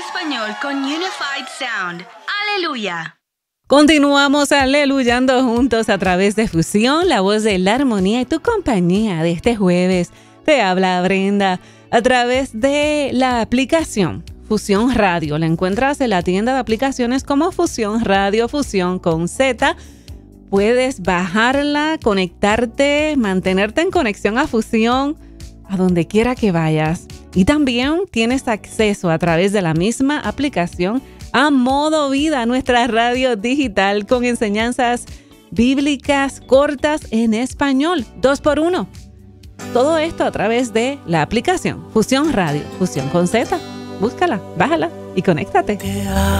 español con Unified Sound. ¡Aleluya! Continuamos aleluyando juntos a través de Fusión, la voz de la armonía y tu compañía de este jueves. Te habla Brenda a través de la aplicación Fusión Radio. La encuentras en la tienda de aplicaciones como Fusión Radio, Fusión con Z. Puedes bajarla, conectarte, mantenerte en conexión a Fusión a donde quiera que vayas. Y también tienes acceso a través de la misma aplicación a Modo Vida, nuestra radio digital con enseñanzas bíblicas cortas en español, 2x1. Todo esto a través de la aplicación Fusión Radio, Fusión con Z. Búscala, bájala y conéctate.